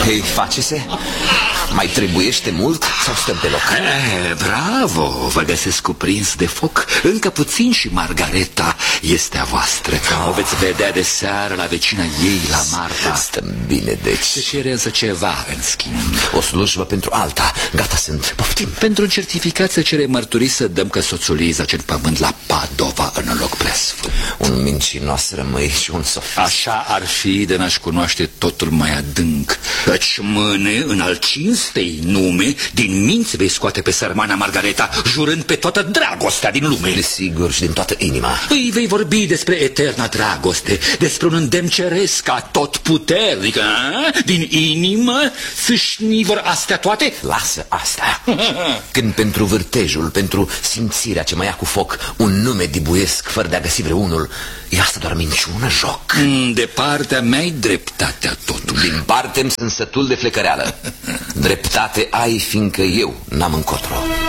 Ei, face-se? Mai trebuiește mult sau stăm pe loc? Bravo, vă găsesc cuprins de foc. Încă puțin și Margareta este a voastră. O veți vedea de seară la vecina ei, la Marta. Stăm bine, deci. Se cere însă ceva în schimb. O slujbă pentru alta. Gata sunt. Poftim. Pentru un certificat se cere mărturii să dăm că soțul ei zace în pământ la Padova, în loc preasfânt. Un mincinos rămâi și un sofist. Așa ar fi de n-aș cunoaște totul mai adânc. Căci mâne în al cinstei nume, din minți vei scoate pe sărmana Margareta, jurând pe toată dragostea din lume. Desigur și din toată inima. Îi vei vorbi despre eterna dragoste, despre un îndemn ceresc atotputernic, din inimă sâșni vor astea toate? Lasă asta. Când pentru vârtejul, pentru simțirea ce mă ia cu foc, un nume dibuiesc fără de a găsi vreunul, e asta doar minciună, joc? De partea mea-i dreptatea totuși. Din parte-mi sunt sătul de flecăreală. Dreptate ai, fiindcă eu n-am încotro.